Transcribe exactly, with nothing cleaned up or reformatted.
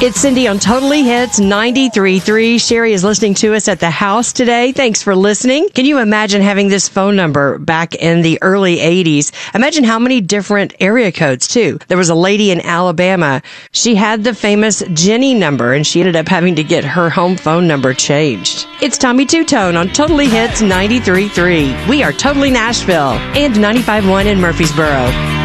It's Cindy on Totally Hits ninety-three point three. Sherry is listening to us at the house today. Thanks for listening. Can you imagine having this phone number back in the early eighties? Imagine how many different area codes, too. There was a lady in Alabama. She had the famous Jenny number, and she ended up having to get her home phone number changed. It's Tommy Two-Tone on Totally Hits ninety-three point three. We are Totally Nashville and ninety-five point one in Murfreesboro.